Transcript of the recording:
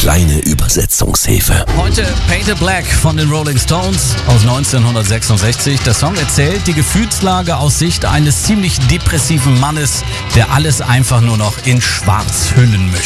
kleine Übersetzungshilfe. Heute Painted Black von den Rolling Stones aus 1966. Der Song erzählt die Gefühlslage aus Sicht eines ziemlich depressiven Mannes, der alles einfach nur noch in Schwarz hüllen möchte.